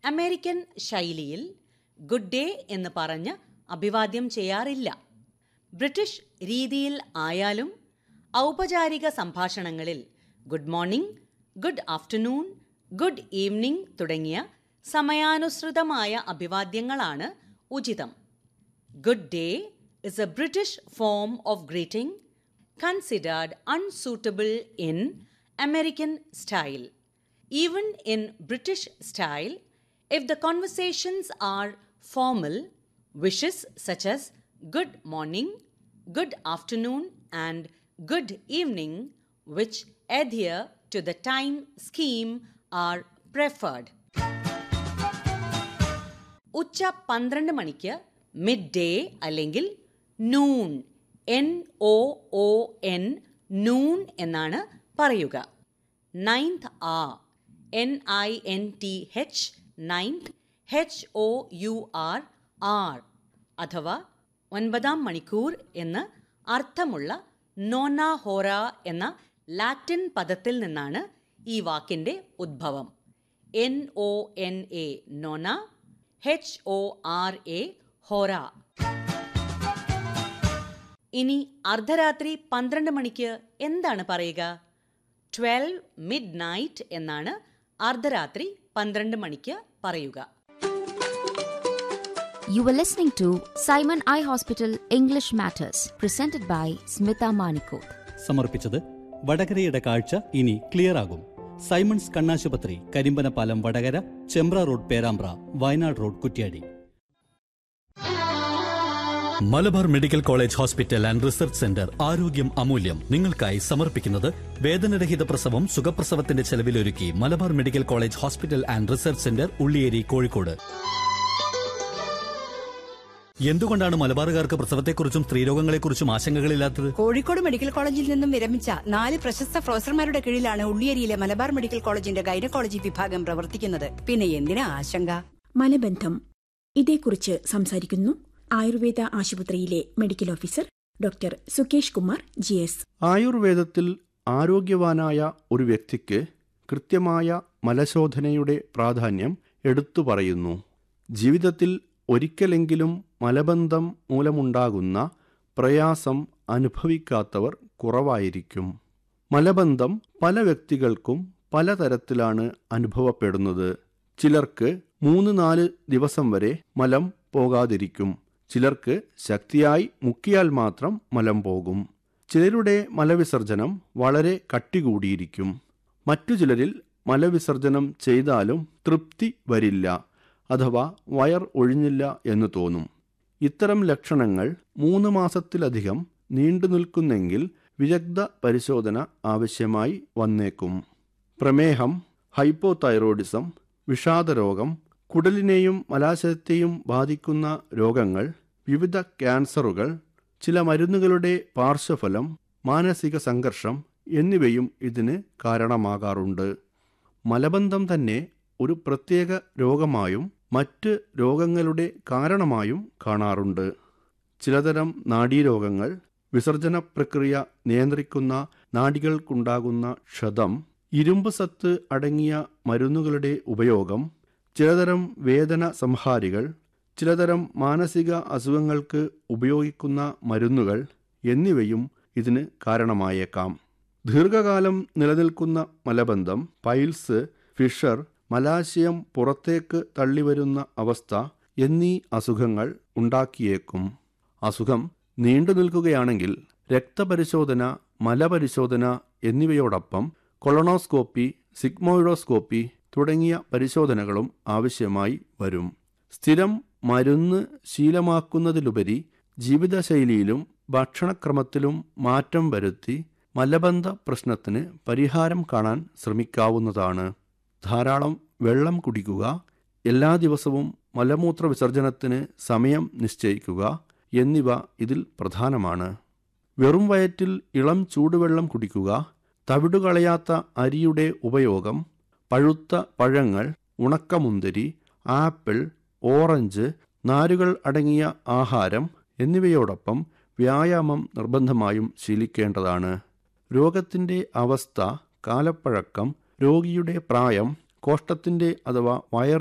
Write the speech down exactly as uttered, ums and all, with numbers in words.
American ശൈലിയിൽ good day എന്ന് പറഞ്ഞ് അഭിവാദ്യം ചെയ്യാറില്ല. ബ്രിട്ടീഷ് രീതിയിൽ ആയാലും ഔപചാരിക സംഭാഷണങ്ങളിൽ good morning, good afternoon, good evening തുടങ്ങിയ സമയാനുസൃതമായ അഭിവാദ്യങ്ങളാണ് ഉചിതം. Good day is a British form of greeting considered unsuitable in American style. Even in British style, if the conversations are formal, wishes such as good morning, good afternoon and good evening, which adhere to the time scheme, are preferred. ഉച്ച പന്ത്രണ്ട് മണിക്ക് mid day അല്ലെങ്കിൽ noon, N O O N, noon എന്നാണ് പറയുക. Ninth ആ, N I N T H, ninth, H O you are, R അഥവാ ഒൻപതാം മണിക്കൂർ എന്ന് അർത്ഥമുള്ള നോന ഹോറ എന്ന ലാറ്റിൻ പദത്തിൽ നിന്നാണ് ഈ വാക്കിൻ്റെ ഉദ്ഭവം. N O N A Nona, H O R A Hora. ഇനി അർദ്ധരാത്രി പന്ത്രണ്ട് മണിക്ക് എന്താണ് പറയുക? ട്വൽവ് മിഡ് നൈറ്റ് എന്നാണ് അർദ്ധരാത്രി പന്ത്രണ്ട് മണിക്ക് പറയുക. You were listening to Simon Eye Hospital English Matters, presented by Smita Manikoth. സമർപ്പിച്ചത് വടകരയുടെ കാഴ്ച ഇനി ക്ലിയർ ആകും. സൈമൺസ് കണ്ണാശുപത്രി, Karimbanapalam Vadakara, Chembra road Perambra, Wayanad road Kuttiadi. Malabar medical college hospital and research centre ആരോഗ്യം അമൂല്യം നിങ്ങൾക്കായി സമർപ്പിക്കുന്നത് വേദനരഹിത പ്രസവം സുഖപ്രസവത്തിന്റെ ചെലവിലൊരുക്കി Malabar medical college hospital and research centre, Ulliyeri, Kozhikode. എന്തുകൊണ്ടാണ് മലബാറുകാർക്ക് പ്രസവത്തെക്കുറിച്ചും സ്ത്രീരോഗങ്ങളെക്കുറിച്ചും ആശങ്കകളില്ലാത്തത്? കോഴിക്കോട് മെഡിക്കൽ കോളേജിൽ നിന്നും വിരമിച്ച നാല് പ്രശസ്ത പ്രൊഫസർമാരുടെ കീഴിലാണ് ഉള്ളിയേരിയിലെ മലബാർ മെഡിക്കൽ കോളേജിന്റെ ഗൈനക്കോളജി വിഭാഗം പ്രവർത്തിക്കുന്നത്. പിന്നെ എന്തിനാ ആശങ്ക? മലബന്ധം, ഇതേക്കുറിച്ച് സംസാരിക്കുന്നു ആയുർവേദ ആശുപത്രിയിലെ medical officer doctor Sukesh Kumar G S. ആയുർവേദത്തിൽ ആരോഗ്യവാനായ ഒരു വ്യക്തിക്ക് കൃത്യമായ മലശോധനയുടെ പ്രാധാന്യം എടുത്തു പറയുന്നു. ജീവിതത്തിൽ ഒരിക്കലെങ്കിലും മലബന്ധം മൂലമുണ്ടാകുന്ന പ്രയാസം അനുഭവിക്കാത്തവർ കുറവായിരിക്കും. മലബന്ധം പല വ്യക്തികൾക്കും പലതരത്തിലാണ് അനുഭവപ്പെടുന്നത്. ചിലർക്ക് മൂന്ന് നാല് ദിവസം വരെ മലം പോകാതിരിക്കും. ചിലർക്ക് ശക്തിയായി മുക്കിയാൽ മാത്രം മലം പോകും. ചിലരുടെ മലവിസർജനം വളരെ കട്ടികൂടിയിരിക്കും. മറ്റു ചിലരിൽ മലവിസർജനം ചെയ്താലും തൃപ്തി വരില്ല, അഥവാ വയർ ഒഴിഞ്ഞില്ല എന്ന് തോന്നും. ഇത്തരം ലക്ഷണങ്ങൾ മൂന്ന് മാസത്തിലധികം നീണ്ടു നിൽക്കുന്നെങ്കിൽ വിദഗ്ധ പരിശോധന ആവശ്യമായി വന്നേക്കും. പ്രമേഹം, ഹൈപ്പോതൈറോയിഡിസം, വിഷാദരോഗം, കുടലിനെയും മലാശയത്തെയും ബാധിക്കുന്ന രോഗങ്ങൾ, വിവിധ ക്യാൻസറുകൾ, ചില മരുന്നുകളുടെ പാർശ്വഫലം, മാനസിക സംഘർഷം എന്നിവയും ഇതിന് കാരണമാകാറുണ്ട്. മലബന്ധം തന്നെ ഒരു പ്രത്യേക രോഗമായും മറ്റ് രോഗങ്ങളുടെ കാരണമായും കാണാറുണ്ട്. ചിലതരം നാഡീരോഗങ്ങൾ, വിസർജന പ്രക്രിയ നിയന്ത്രിക്കുന്ന നാഡികൾക്കുണ്ടാകുന്ന ക്ഷതം, ഇരുമ്പ് സത്ത് അടങ്ങിയ മരുന്നുകളുടെ ഉപയോഗം, ചിലതരം വേദന സംഹാരികൾ, ചിലതരം മാനസിക അസുഖങ്ങൾക്ക് ഉപയോഗിക്കുന്ന മരുന്നുകൾ എന്നിവയും ഇതിന് കാരണമായേക്കാം. ദീർഘകാലം നിലനിൽക്കുന്ന മലബന്ധം, പൈൽസ്, ഫിഷർ, മലാശയം പുറത്തേക്ക് തള്ളിവരുന്ന അവസ്ഥ എന്നീ അസുഖങ്ങൾ ഉണ്ടാക്കിയേക്കും. അസുഖം നീണ്ടു നിൽക്കുകയാണെങ്കിൽ രക്തപരിശോധന, മലപരിശോധന എന്നിവയോടൊപ്പം കൊളോണോസ്കോപ്പി, സിഗ്മോയിഡോസ്കോപ്പി തുടങ്ങിയ പരിശോധനകളും ആവശ്യമായി വരും. സ്ഥിരം മരുന്ന് ശീലമാക്കുന്നതിലുപരി ജീവിതശൈലിയിലും ഭക്ഷണക്രമത്തിലും മാറ്റം വരുത്തി മലബന്ധ പ്രശ്നത്തിന് പരിഹാരം കാണാൻ ശ്രമിക്കാവുന്നതാണ്. ധാരാളം വെള്ളം കുടിക്കുക, എല്ലാ ദിവസവും മലമൂത്ര വിസർജനത്തിന് സമയം നിശ്ചയിക്കുക എന്നിവ ഇതിൽ പ്രധാനമാണ്. വെറും വയറ്റിൽ ഇളം ചൂടുവെള്ളം കുടിക്കുക, തവിടുകളയാത്ത അരിയുടെ ഉപയോഗം, പഴുത്ത പഴങ്ങൾ, ഉണക്കമുന്തിരി, ആപ്പിൾ, ഓറഞ്ച്, നാരുകൾ അടങ്ങിയ ആഹാരം എന്നിവയോടൊപ്പം വ്യായാമം നിർബന്ധമായും ശീലിക്കേണ്ടതാണ്. രോഗത്തിൻ്റെ അവസ്ഥ, കാലപ്പഴക്കം, രോഗിയുടെ പ്രായം, കോഷ്ഠത്തിൻ്റെ അഥവാ വയർ